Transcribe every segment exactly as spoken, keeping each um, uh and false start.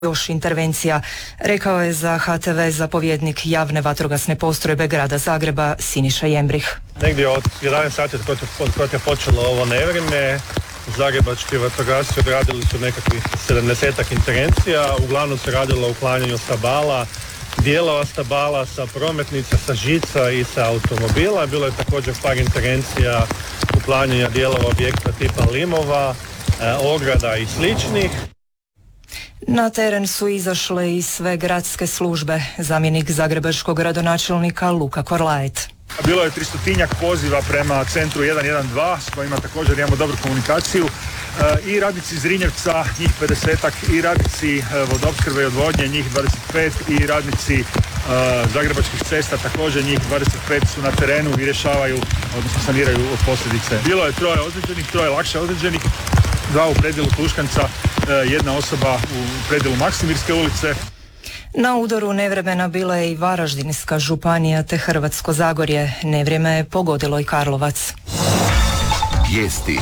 još intervencija, rekao je za H T V zapovjednik javne vatrogasne postrojbe grada Zagreba Siniša Jembrih. Negdje od jedanaest sati od kada je počelo ovo nevrijeme, zagrebački vatrogasci odradili su nekakvih sedamdesetak intervencija, uglavnom se radilo o uklanjanju stabala, dijelova stabala sa prometnica, sa žica i sa automobila. Bilo je također par intervencija uklanjanja dijelova objekta tipa limova, ograda i sličnih. Na teren su izašle i sve gradske službe, zamjenik zagrebačkog gradonačelnika Luka Korlajet. Bilo je tristotinjak poziva prema centru jedan jedan dva s kojima također imamo dobru komunikaciju. I radnici Zrinjevca, njih pedesetak, i radnici vodoopskrbe i odvodnje, njih dvadeset pet, i radnici zagrebačkih cesta, također njih dvadeset pet su na terenu i rješavaju, odnosno saniraju od posljedice. Bilo je troje ozlijeđenih, troje lakše ozlijeđenih, dva u predjelu Tuškanca, jedna osoba u predjelu Maksimirske ulice. Na udaru nevremena bila je i Varaždinska županija te Hrvatsko Zagorje. Nevrijeme je pogodilo i Karlovac. Vijesti.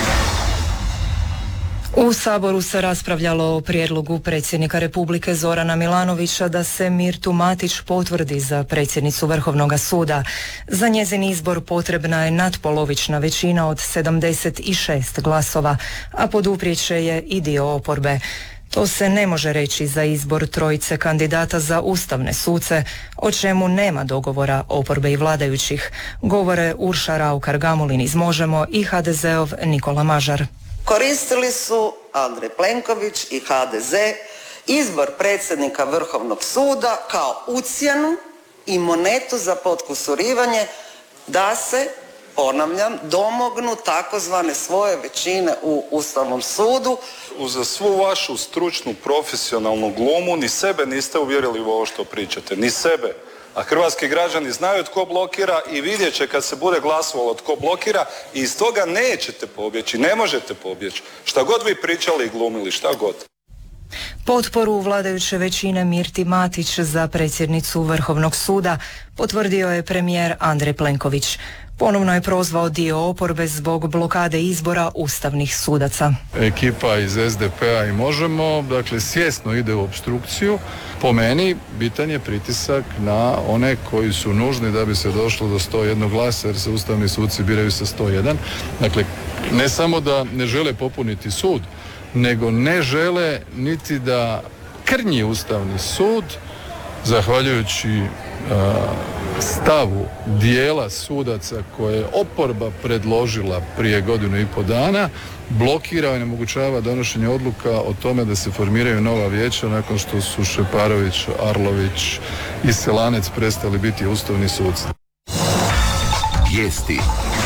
U Saboru se raspravljalo o prijedlogu predsjednika Republike Zorana Milanovića da se Mirtu Matić potvrdi za predsjednicu Vrhovnog suda. Za njezin izbor potrebna je natpolovična većina od sedamdeset šest glasova, a poduprijet će je i dio oporbe. To se ne može reći za izbor trojice kandidata za ustavne suce, o čemu nema dogovora oporbe i vladajućih, govore Urša Raukar-Gamulin iz Možemo i ha de zeov Nikola Mažar. Koristili su Andrej Plenković i ha de ze izbor predsjednika Vrhovnog suda kao ucjenu i monetu za potkusurivanje da se, ponavljam, domognu takozvane svoje većine u Ustavnom sudu. Uz svu vašu stručnu, profesionalnu glumu ni sebe niste uvjerili u ovo što pričate, ni sebe. A hrvatski građani znaju tko blokira i vidjet će kad se bude glasovalo tko blokira i iz toga nećete pobjeći, ne možete pobjeći. Šta god vi pričali i glumili, šta god. Potporu vladajuće većine Mirti Matić za predsjednicu Vrhovnog suda potvrdio je premijer Andrej Plenković. Ponovno je prozvao dio oporbe zbog blokade izbora ustavnih sudaca. Ekipa iz es de pe a i Možemo, dakle, svjesno ide u opstrukciju. Po meni, bitan je pritisak na one koji su nužni da bi se došlo do sto jedan glasa, jer se ustavni suci biraju sa sto jedan. Dakle, ne samo da ne žele popuniti sud, nego ne žele niti da krnji Ustavni sud, zahvaljujući uh, stavu dijela sudaca koje je oporba predložila prije godinu i pol dana, blokira i onemogućava donošenje odluka o tome da se formiraju nova vijeća nakon što su Šeparović, Arlović i Selanec prestali biti ustavni suci. Vijesti.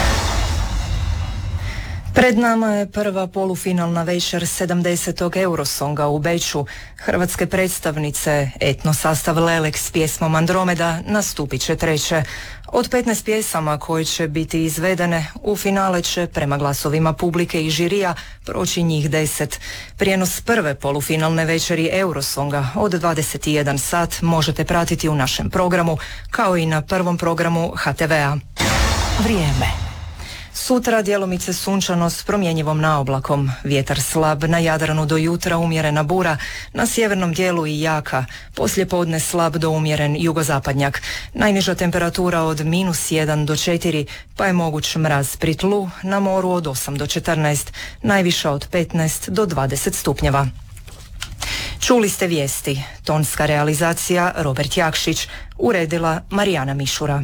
Pred nama je prva polufinalna večer sedamdesetog Eurosonga u Beču. Hrvatske predstavnice etno sastav Lelek s pjesmom Andromeda nastupit će treće. Od petnaest pjesama koje će biti izvedene, u finale će prema glasovima publike i žirija proći njih deset. Prijenos prve polufinalne večeri Eurosonga od dvadeset jedan sat možete pratiti u našem programu, kao i na prvom programu ha te ve a. Vrijeme. Sutra djelomice sunčano s promjenjivom naoblakom, vjetar slab, na Jadranu do jutra umjerena bura, na sjevernom dijelu i jaka, poslijepodne slab do umjeren jugozapadnjak, najniža temperatura od minus jedan do četiri, pa je moguć mraz pri tlu, na moru od osam do četrnaest, najviša od petnaest do dvadeset stupnjeva. Čuli ste vijesti, tonska realizacija Robert Jakšić, uredila Marijana Mišura.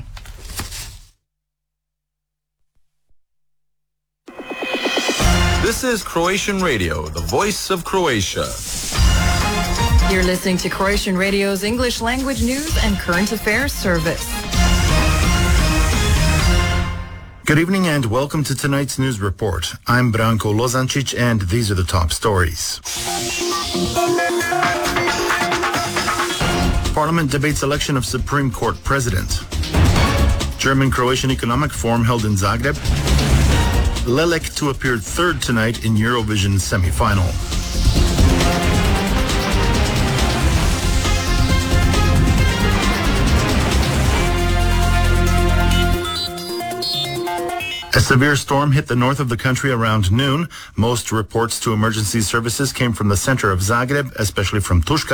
This is Croatian Radio, the voice of Croatia. You're listening to Croatian Radio's English language news and current affairs service. Good evening and welcome to tonight's news report. I'm Branko Lozančić and these are the top stories. Parliament debates election of Supreme Court president. German-Croatian Economic Forum held in Zagreb. Lelek to appear third tonight in Eurovision semi-final. A severe storm hit the north of the country around noon. Most reports to emergency services came from the center of Zagreb, especially from Tuška.